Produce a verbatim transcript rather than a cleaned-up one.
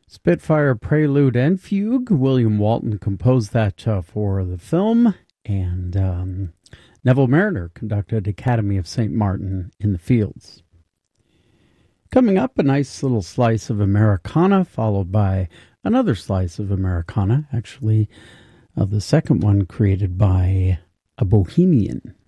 Spitfire Prelude and Fugue. William Walton composed that uh, for the film, and um, Neville Mariner conducted Academy of Saint Martin in the Fields. Coming up, a nice little slice of Americana, followed by another slice of Americana, actually uh, the second one created by a Bohemian.